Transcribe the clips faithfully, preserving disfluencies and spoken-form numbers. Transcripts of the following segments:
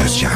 Özcan.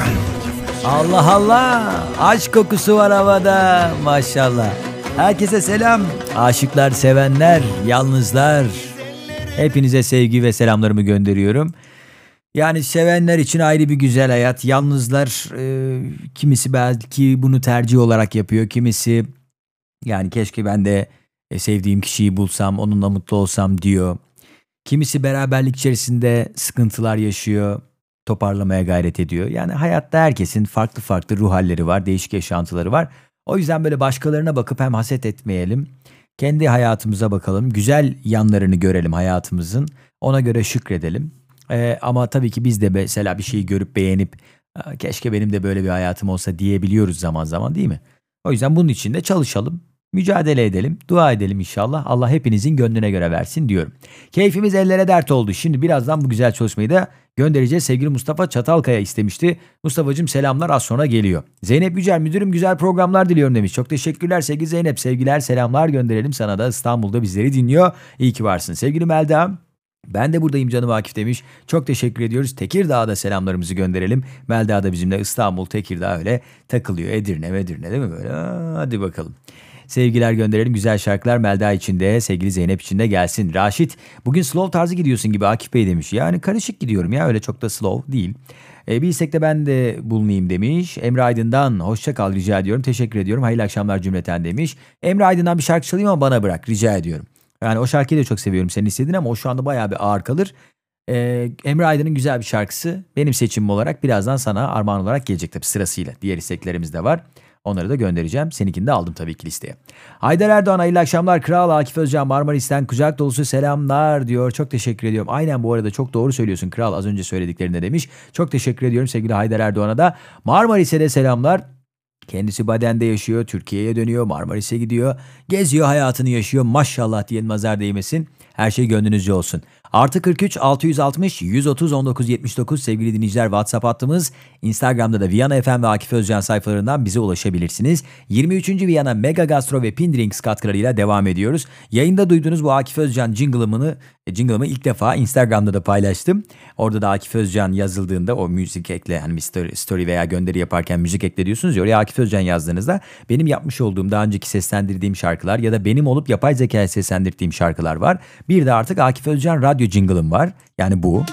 Allah Allah, aşk kokusu var havada maşallah. Herkese selam, aşıklar, sevenler, yalnızlar. Hepinize sevgi ve selamlarımı gönderiyorum. Yani sevenler için ayrı bir güzel hayat. Yalnızlar e, kimisi belki bunu tercih olarak yapıyor. Kimisi yani keşke ben de e, sevdiğim kişiyi bulsam, onunla mutlu olsam diyor. Kimisi beraberlik içerisinde sıkıntılar yaşıyor, toparlamaya gayret ediyor. Yani hayatta herkesin farklı farklı ruh halleri var, değişik yaşantıları var. O yüzden böyle başkalarına bakıp hem haset etmeyelim, kendi hayatımıza bakalım, güzel yanlarını görelim hayatımızın, ona göre şükredelim. Ee, ama tabii ki biz de mesela bir şeyi görüp beğenip keşke benim de böyle bir hayatım olsa diyebiliyoruz zaman zaman, değil mi? O yüzden bunun için de çalışalım, mücadele edelim, dua edelim inşallah. Allah hepinizin gönlüne göre versin diyorum. Keyfimiz ellere dert oldu. Şimdi birazdan bu güzel çalışmayı da göndereceğiz. Sevgili Mustafa Çatalkaya istemişti. Mustafa'cığım selamlar, az sonra geliyor. Zeynep Yücel, müdürüm güzel programlar diliyorum demiş. Çok teşekkürler sevgili Zeynep. Sevgiler, selamlar gönderelim sana da, İstanbul'da bizleri dinliyor. İyi ki varsın. Sevgili Melda, ben de buradayım canım Akif demiş. Çok teşekkür ediyoruz. Tekirdağ'da selamlarımızı gönderelim. Melda da bizimle, İstanbul, Tekirdağ öyle takılıyor. Edirne, Edirne değil mi böyle? Aa, hadi bakalım. Sevgiler gönderelim. Güzel şarkılar Melda için de, sevgili Zeynep için de gelsin. Raşit, bugün slow tarzı gidiyorsun gibi Akif Bey demiş. Yani karışık gidiyorum ya, öyle çok da slow değil. E, bir istekte ben de bulunayım demiş. Emre Aydın'dan hoşça kal rica ediyorum. Teşekkür ediyorum. Hayırlı akşamlar cümleten demiş. Emre Aydın'dan bir şarkı çalayım ama bana bırak rica ediyorum. Yani o şarkıyı da çok seviyorum, senin istediğin, ama o şu anda bayağı bir ağır kalır. Ee, Emre Aydın'ın güzel bir şarkısı benim seçimim olarak birazdan sana armağan olarak gelecek tabii sırasıyla. Diğer isteklerimiz de var. Onları da göndereceğim. Seninkini de aldım tabii ki listeye. Haydar Erdoğan, hayırlı akşamlar. Kral Akif Özcan Marmaris'ten kucak dolusu selamlar diyor. Çok teşekkür ediyorum. Aynen, bu arada çok doğru söylüyorsun Kral, az önce söylediklerinde demiş. Çok teşekkür ediyorum sevgili Haydar Erdoğan'a da. Marmaris'e de selamlar. Kendisi Baden'de yaşıyor, Türkiye'ye dönüyor, Marmaris'e gidiyor, geziyor, hayatını yaşıyor. Maşallah diyelim, nazar değmesin. Her şey gönlünüzce olsun. Artı kırk üç altı yüz altmış yüz otuz on dokuz yetmiş dokuz sevgili dinleyiciler, WhatsApp hattımız. Instagram'da da Viyana F M ve Akif Özcan sayfalarından bize ulaşabilirsiniz. yirmi üçüncü Viyana Mega Gastro ve Pindrinks katkılarıyla devam ediyoruz. Yayında duyduğunuz bu Akif Özcan jingle'ımı, jingle'ımı ilk defa Instagram'da da paylaştım. Orada da Akif Özcan yazıldığında o müzik ekle, hani bir story, story veya gönderi yaparken müzik ekle diyorsunuz ya, oraya Akif Özcan yazdığınızda benim yapmış olduğum daha önceki seslendirdiğim şarkılar ya da benim olup yapay zekaya seslendirdiğim şarkılar var. Bir de artık Akif Özcan radyo jingle'ım var. Yani bu.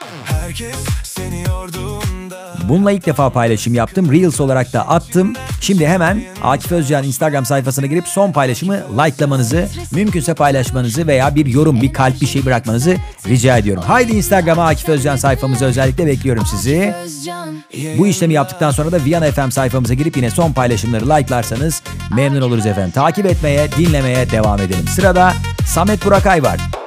Bununla ilk defa paylaşım yaptım. Reels olarak da attım. Şimdi hemen Akif Özcan Instagram sayfasına girip son paylaşımı likelamanızı, mümkünse paylaşmanızı veya bir yorum, bir kalp, bir şey bırakmanızı rica ediyorum. Haydi Instagram'a, Akif Özcan sayfamıza özellikle bekliyorum sizi. Bu işlemi yaptıktan sonra da Viyana F M sayfamıza girip yine son paylaşımları likelarsanız memnun oluruz efendim. Takip etmeye, dinlemeye devam edelim. Sırada Samet Burakay var.